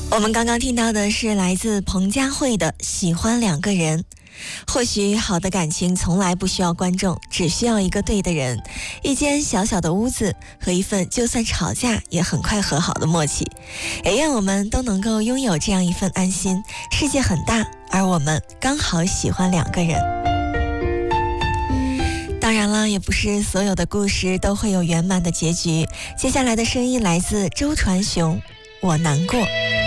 我们刚刚听到的是来自彭佳慧的《喜欢两个人》。或许好的感情从来不需要观众，只需要一个对的人，一间小小的屋子和一份就算吵架也很快和好的默契。也愿我们都能够拥有这样一份安心。世界很大，而我们刚好喜欢两个人。当然了，也不是所有的故事都会有圆满的结局。接下来的声音来自周传雄，我难过。